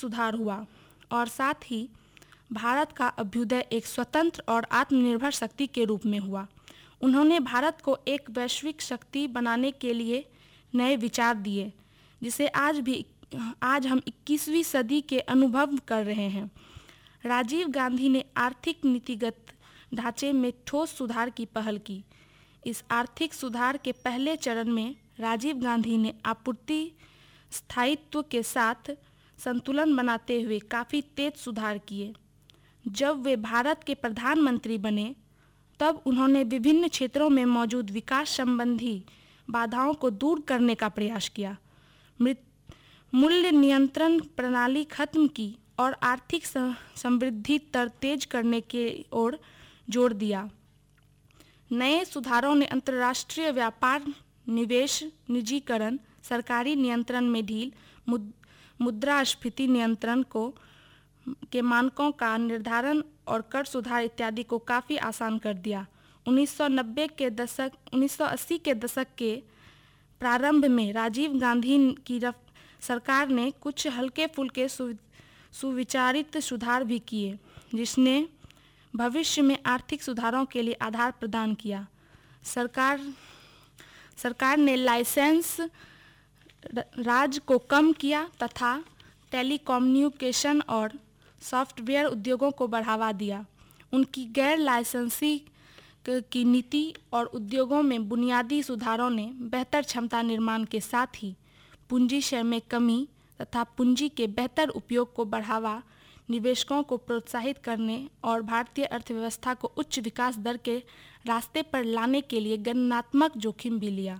सुधार हुआ और साथ ही भारत का अभ्युदय एक स्वतंत्र और आत्मनिर्भर शक्ति के रूप में हुआ। उन्होंने भारत को एक वैश्विक शक्ति बनाने के लिए नए विचार दिए, जिसे आज हम 21वीं सदी के अनुभव कर रहे हैं। राजीव गांधी ने आर्थिक नीतिगत ढांचे में ठोस सुधार की पहल की। इस आर्थिक सुधार के पहले चरण में राजीव गांधी ने आपूर्ति स्थायित्व के साथ संतुलन बनाते हुए काफ़ी तेज सुधार किए। जब वे भारत के प्रधानमंत्री बने तब उन्होंने विभिन्न क्षेत्रों में मौजूद विकास संबंधी बाधाओं को दूर करने का प्रयास किया, मूल्य नियंत्रण प्रणाली खत्म की और आर्थिक समृद्धि तेज करने की ओर जोर दिया। नए सुधारों ने अंतर्राष्ट्रीय व्यापार, निवेश, निजीकरण, सरकारी नियंत्रण में ढील, मुद्रास्फीति नियंत्रण के मानकों का निर्धारण और कर सुधार इत्यादि को काफ़ी आसान कर दिया। 1980 के दशक के प्रारंभ में राजीव गांधी की सरकार ने कुछ हल्के फुल्के सुविचारित सुधार भी किए, जिसने भविष्य में आर्थिक सुधारों के लिए आधार प्रदान किया। सरकार ने लाइसेंस राज को कम किया तथा टेलीकम्युनिकेशन और सॉफ्टवेयर उद्योगों को बढ़ावा दिया। उनकी गैर लाइसेंसी की नीति और उद्योगों में बुनियादी सुधारों ने बेहतर क्षमता निर्माण के साथ ही पूंजी क्षय में कमी तथा पूंजी के बेहतर उपयोग को बढ़ावा, निवेशकों को प्रोत्साहित करने और भारतीय अर्थव्यवस्था को उच्च विकास दर के रास्ते पर लाने के लिए गणनात्मक जोखिम भी लिया।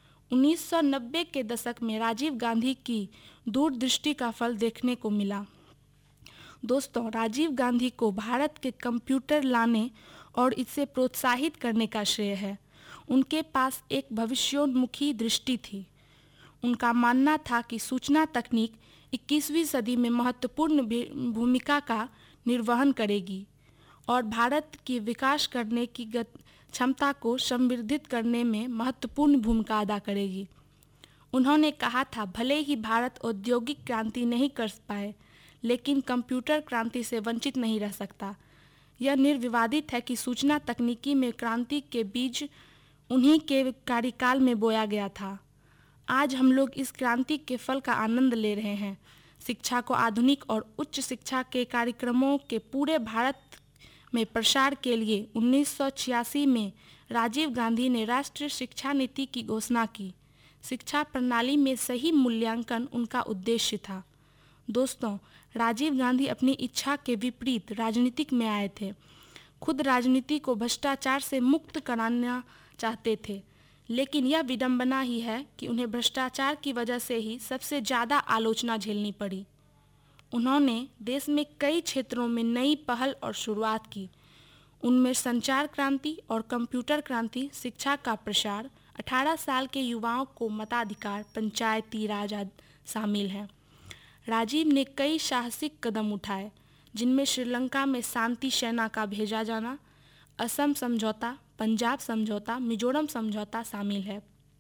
1990 के दशक में राजीव गांधी की दूरदृष्टि का फल देखने को मिला। दोस्तों, राजीव गांधी को भारत के कंप्यूटर लाने और इसे प्रोत्साहित करने का श्रेय है। उनके पास एक भविष्योन्मुखी दृष्टि थी। उनका मानना था कि सूचना तकनीक 21वीं सदी में महत्वपूर्ण भूमिका का निर्वहन करेगी और भारत की विकास करने की क्षमता को संवर्धित करने में महत्वपूर्ण भूमिका अदा करेगी। उन्होंने कहा था, भले ही भारत औद्योगिक क्रांति नहीं कर पाए, लेकिन कंप्यूटर क्रांति से वंचित नहीं रह सकता। यह निर्विवादित है कि सूचना तकनीकी में क्रांति के बीज उन्हीं के कार्यकाल में बोया गया था। आज हम लोग इस क्रांति के फल का आनंद ले रहे हैं। शिक्षा को आधुनिक और उच्च शिक्षा के कार्यक्रमों के पूरे भारत में प्रसार के लिए 1986 में राजीव गांधी ने राष्ट्रीय शिक्षा नीति की घोषणा की। शिक्षा प्रणाली में सही मूल्यांकन उनका उद्देश्य था। दोस्तों, राजीव गांधी अपनी इच्छा के विपरीत राजनीति में आए थे। खुद राजनीति को भ्रष्टाचार से मुक्त कराना चाहते थे, लेकिन यह विडंबना ही है कि उन्हें भ्रष्टाचार की वजह से ही सबसे ज़्यादा आलोचना झेलनी पड़ी। उन्होंने देश में कई क्षेत्रों में नई पहल और शुरुआत की। उनमें संचार क्रांति और कंप्यूटर क्रांति, शिक्षा का प्रसार, 18 साल के युवाओं को मताधिकार, पंचायती राज आदि शामिल हैं। राजीव ने कई साहसिक कदम उठाए, जिनमें श्रीलंका में शांति सेना का भेजा जाना, असम समझौता, पंजाब समझौता, मिजोरम समझौता शामिल है।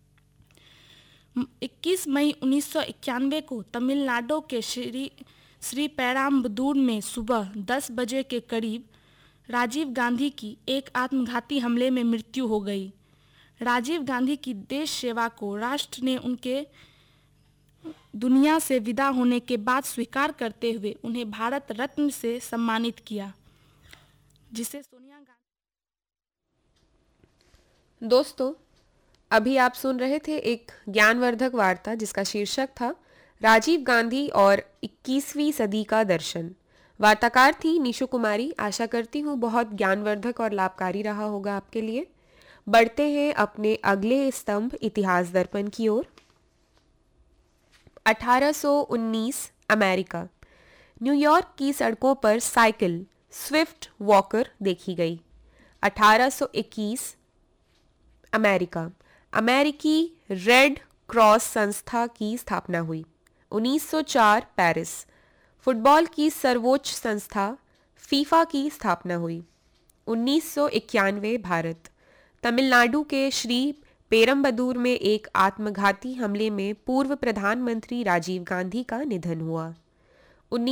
21 मई 1991 को तमिलनाडु के श्री पेराम्बदूर में सुबह 10 बजे के करीब राजीव गांधी की एक आत्मघाती हमले में मृत्यु हो गई। राजीव गांधी की देश सेवा को राष्ट्र ने उनके दुनिया से विदा होने के बाद स्वीकार करते हुए उन्हें भारत रत्न से सम्मानित किया, जिसे सोनिया गांधी। दोस्तों, अभी आप सुन रहे थे एक ज्ञानवर्धक वार्ता जिसका शीर्षक था राजीव गांधी और 21वीं सदी का दर्शन। वार्ताकार थी निशु कुमारी। आशा करती हूँ बहुत ज्ञानवर्धक और लाभकारी रहा होगा आपके लिए। बढ़ते हैं अपने अगले स्तंभ इतिहास दर्पण की ओर। 1819 अमेरिका। न्यूयॉर्क की सड़कों पर साइकिल स्विफ्ट वॉकर देखी गई। 1821 अमेरिका। अमेरिकी रेड क्रॉस संस्था की स्थापना हुई। 1904 पेरिस। फुटबॉल की सर्वोच्च संस्था फीफा की स्थापना हुई। 1991 भारत। तमिलनाडु के श्री पेरम्बदूर में एक आत्मघाती हमले में पूर्व प्रधानमंत्री राजीव गांधी का निधन हुआ।